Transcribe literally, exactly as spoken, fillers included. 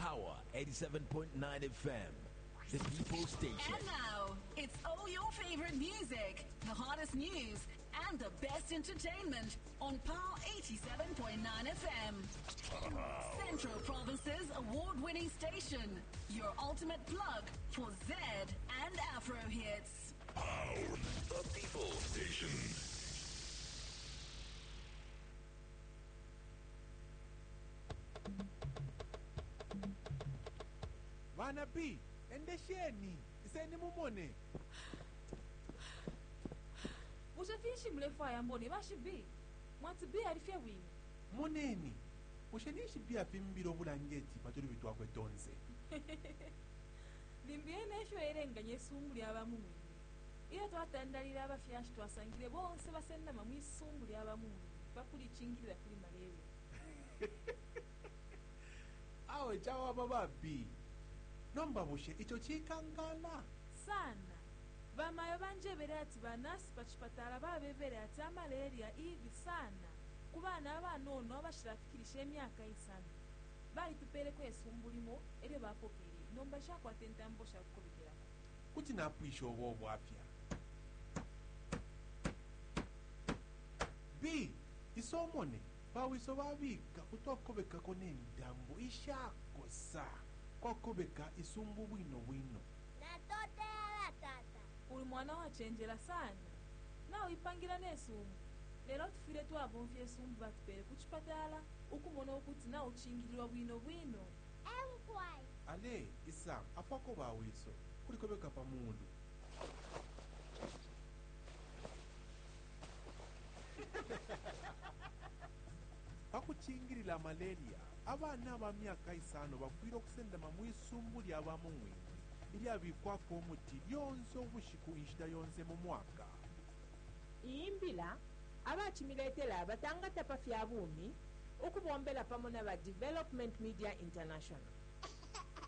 Power eighty-seven point nine F M, the People Station. And now, it's all your favorite music, the hottest news, and the best entertainment on Power eighty-seven point nine F M. Central Province's award-winning station, your ultimate plug for Z and Afro hits. Power, the People Station. Vana B, endesheni, iseni mumone. Ushafishi mlefu ayamboni, bashi B. Mwati B alifia wini. Moneni, ushenishi B afimbiro bulangeti paturi vitu wakwe tonze. Limbiene esho erenga nyesunguli abamungu. Iyo twatandalira abafyashi twasangire bonse basenda mamwisunguli abamungu. Bakuli chingirira kuli malaria. Awe chawa baba B. Nomba bushe icho chikangala. Sana. Bamayo banje berati banasi pachipatala babevere ati malaria hivi sana. Kubana abanono abashirafikirisha emyaka isana. Bali tupere kwesumbulimo ere bapokere. Nomba shakwa tentambo shakubikira. Kuti napwisho obo afya. B, isomone. Bawiso babika utokobeka konendambo ishakosa. Kokobeka isumbu wino wino. Natote ala tata. Uli mwana wachenjera sana. Na uipangira nesumbu. Lero tufire tu abonfye sumbu batupere kuchipatala. Ukumona ukuti na uchingilwa wino wino. Enkwai. Ale, isa, afako bawiso. Kulikobeka pa mundu. Pakuchingirila malaria, abana bamyaka isano bakwira okusenda mamwisumbuli abamumwe ili abikwako omuti lyonse obushiku inshida yonse mu mwaka. Imbila abachimiletela abatanga tapafya abumi okubombela pamona ba Development Media International.